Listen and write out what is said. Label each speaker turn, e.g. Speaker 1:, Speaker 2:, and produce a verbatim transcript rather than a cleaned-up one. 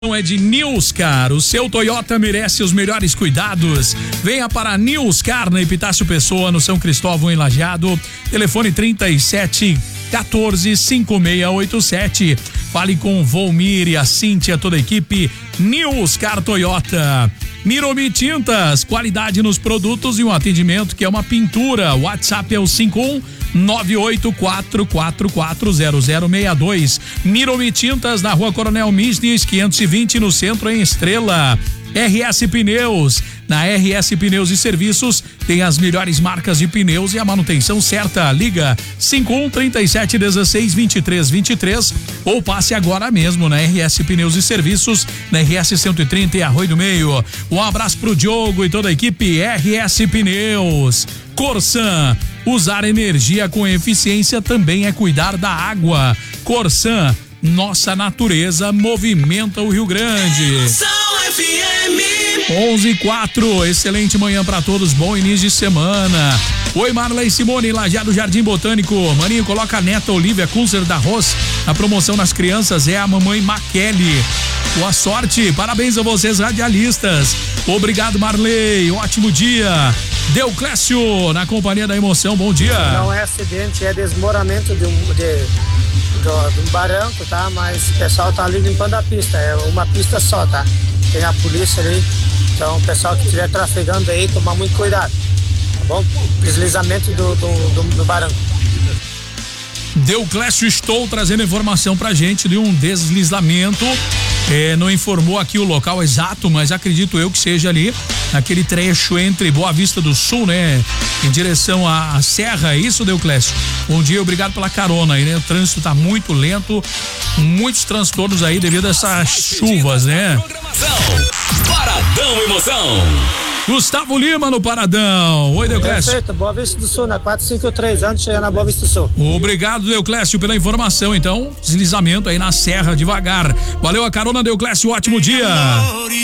Speaker 1: É de Nilscar, o seu Toyota merece os melhores cuidados. Venha para Nilscar na Epitácio Pessoa, no São Cristóvão, em Lajeado. Telefone trinta e sete, quatorze, cinquenta e seis oitenta e sete. Fale com Volmir e a Cíntia, toda a equipe. Nilscar Toyota. Miromi Tintas, qualidade nos produtos e um atendimento que é uma pintura. O WhatsApp é o cinco um nove oito quatro quatro quatro zero zero seis dois. Miromi Tintas, na Rua Coronel Misnes, quinhentos e vinte, no centro, em Estrela. R S Pneus, na R S Pneus e Serviços tem as melhores marcas de pneus e a manutenção certa. Liga cinco um trinta e sete dezesseis vinte e três vinte e três ou passe agora mesmo na R S Pneus e Serviços, na R S cento e trinta e Arroio do Meio. Um abraço pro Diogo e toda a equipe R S Pneus. Corsan, usar energia com eficiência também é cuidar da água. Corsan, nossa natureza movimenta o Rio Grande. onze e quatro, excelente manhã pra todos, bom início de semana. Oi, Marley Simone, Lajeado Jardim Botânico. Maninho, coloca a neta Olivia Kunzer da Ross. A promoção nas crianças é a mamãe Maquele. Boa sorte, parabéns a vocês, radialistas. Obrigado, Marley, ótimo dia. Deuclésio, na companhia da emoção, bom dia.
Speaker 2: Não é acidente, é desmoramento de um, de, de, de um barranco, tá? Mas o pessoal tá ali limpando a pista, é uma pista só, tá? Tem a polícia ali, então o pessoal que estiver trafegando aí, tomar muito cuidado, tá bom? Deslizamento do, do, do, do barranco.
Speaker 1: Deuclésio, estou trazendo informação pra gente de um deslizamento. É, não informou aqui o local exato, mas acredito eu que seja ali naquele trecho entre Boa Vista do Sul, né? Em direção à, à Serra, é isso, Deuclésio? Bom dia, obrigado pela carona aí, né? O trânsito tá muito lento, muitos transtornos aí devido a essas chuvas, né?
Speaker 3: Paradão Emoção.
Speaker 1: Gustavo Lima no Paradão. Oi, Deuclésio.
Speaker 2: Perfeito, Boa Vista do Sul, na quatro cinco três, antes de chegar na Boa Vista do Sul.
Speaker 1: Obrigado, Deuclésio, pela informação. Então, deslizamento aí na Serra, devagar. Valeu a carona, Deuclésio, ótimo dia.